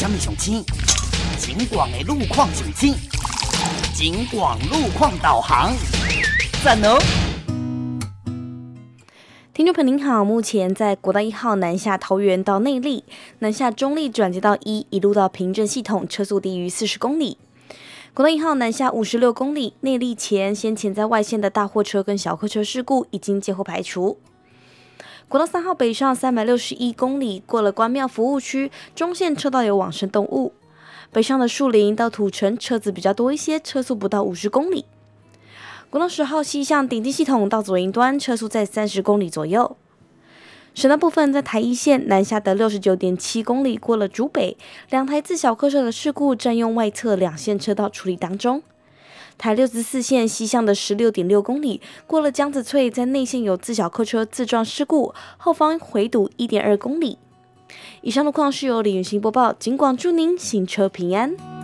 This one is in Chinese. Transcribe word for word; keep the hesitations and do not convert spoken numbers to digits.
什么上青？景广的路况上青，景广路况导航，赞哦！ 听众朋友您好，目前在国道一号南下桃园到内坜，南下中坜转接到一，一路到平镇系统，车速低于四十公里。国道一号南下五十六公里，内坜前先前在外线的大货车跟小客车事故已经接后排除。国道三号北上三百六十一公里，过了关庙服务区，中线车道有往生动物。北上的树林到土城车子比较多一些，车速不到五十公里。国道十号西向顶进系统到左营端，车速在三十公里左右。省道部分在台一线南下的六十九点七公里，过了竹北，两台自小客车的事故占用外侧两线车道处理当中。台六十四线西向的十六点六公里，过了江子翠，在内线有自小客车自撞事故，后方回堵一点二公里。以上路况是由李云欣播报，警广祝您行车平安。